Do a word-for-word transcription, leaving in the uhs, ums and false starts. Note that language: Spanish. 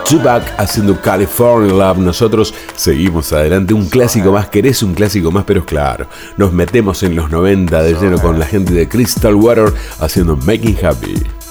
Tupac haciendo California Love. Nosotros seguimos adelante. Un clásico más. ¿Querés un clásico más? Pero claro, nos metemos en los noventa de lleno con la gente de Crystal Water haciendo Making Happy.